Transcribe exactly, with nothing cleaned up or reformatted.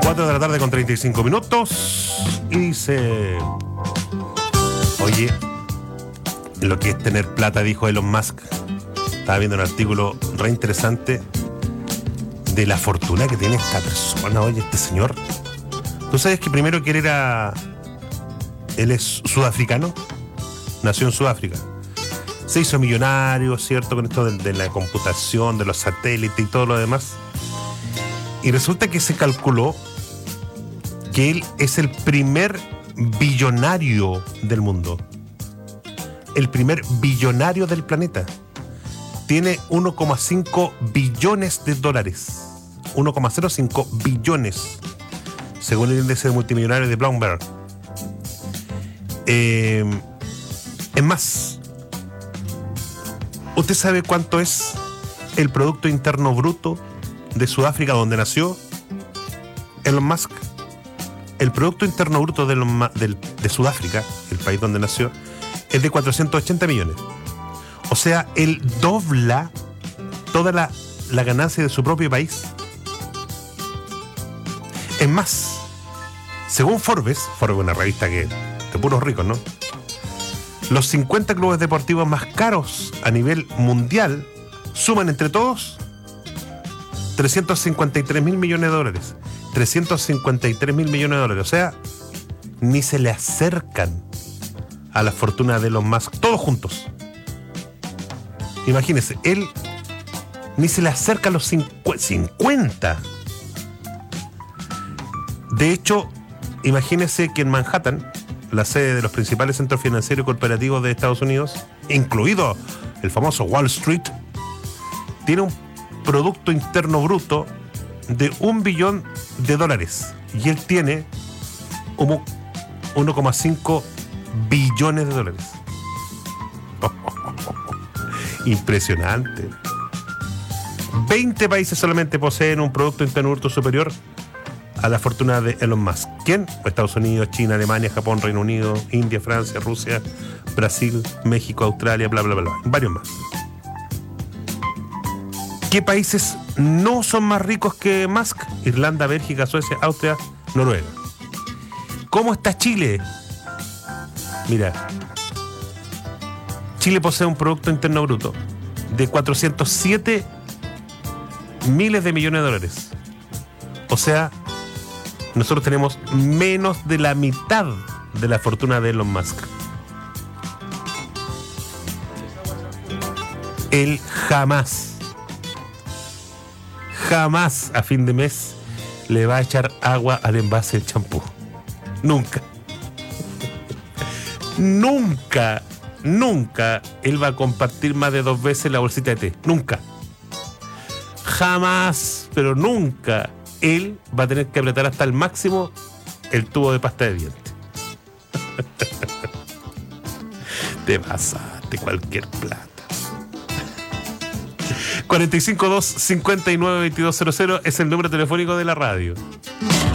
cuatro de la tarde con treinta y cinco minutos. Y dice... Oye, lo que es tener plata, dijo Elon Musk. Estaba viendo un artículo re interesante de la fortuna que tiene esta persona, oye, este señor. ¿Tú sabes que primero que él era... Él es sudafricano? Nació en Sudáfrica. Se hizo millonario, ¿cierto? Con esto de, de la computación, de los satélites y todo lo demás. Y resulta que se calculó que él es el primer billonario del mundo. El primer billonario del planeta. Tiene uno coma cinco billones de dólares. uno coma cero cinco billones. Según el índice de multimillonarios de Bloomberg. Eh, es más, ¿usted sabe cuánto es el Producto Interno Bruto de Sudáfrica, donde nació Elon Musk? El Producto Interno Bruto de, Elon, de, de Sudáfrica, el país donde nació, es de cuatrocientos ochenta millones. O sea, él dobla toda la, la ganancia de su propio país. Es más, según Forbes, Forbes es una revista que de puros ricos, ¿no? Los cincuenta clubes deportivos más caros a nivel mundial suman entre todos trescientos cincuenta y tres mil millones de dólares. trescientos cincuenta y tres mil millones de dólares. O sea, ni se le acercan a la fortuna de Elon Musk, todos juntos. Imagínense, él ni se le acerca a los cincuenta. De hecho, imagínense que en Manhattan, la sede de los principales centros financieros y corporativos de Estados Unidos, incluido el famoso Wall Street, tiene un Producto Interno Bruto de un billón de dólares. Y él tiene como uno coma cinco billones de dólares. Impresionante. veinte países solamente poseen un Producto Interno Bruto superior a la fortuna de Elon Musk. ¿Quién? Estados Unidos, China, Alemania, Japón, Reino Unido, India, Francia, Rusia, Brasil, México, Australia, bla, bla, bla, bla. Varios más. ¿Qué países no son más ricos que Musk? Irlanda, Bélgica, Suecia, Austria, Noruega. ¿Cómo está Chile? Mira, Chile posee un Producto Interno Bruto de cuatrocientos siete miles de millones de dólares. O sea, nosotros tenemos menos de la mitad de la fortuna de Elon Musk. Él jamás, jamás a fin de mes le va a echar agua al envase del champú. Nunca. Nunca, nunca él va a compartir más de dos veces la bolsita de té. Nunca. Jamás, pero nunca él va a tener que apretar hasta el máximo el tubo de pasta de dientes. Te pasaste cualquier plata. cuatro cinco dos, cinco nueve, dos dos cero cero es el número telefónico de la radio.